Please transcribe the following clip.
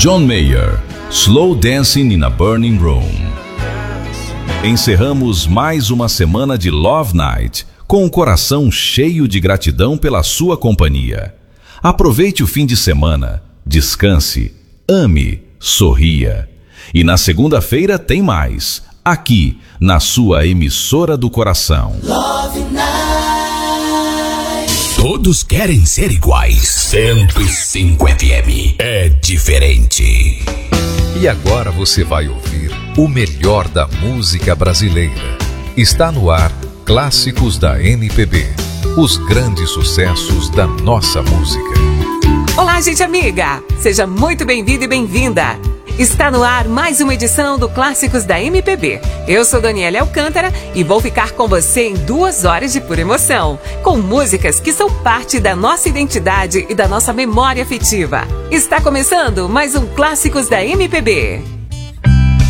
John Mayer, Slow Dancing in a Burning Room. Encerramos mais uma semana de Love Night, com o coração cheio de gratidão pela sua companhia. Aproveite o fim de semana, descanse, ame, sorria. E na segunda-feira tem mais, aqui, na sua emissora do coração. Love Night. Todos querem ser iguais. 105 FM é diferente. E agora você vai ouvir o melhor da música brasileira. Está no ar Clássicos da MPB. Os grandes sucessos da nossa música. Olá, gente amiga! Seja muito bem-vindo e bem-vinda! Está no ar mais uma edição do Clássicos da MPB. Eu sou Daniela Alcântara e vou ficar com você em 2 horas de pura emoção, com músicas que são parte da nossa identidade e da nossa memória afetiva. Está começando mais um Clássicos da MPB.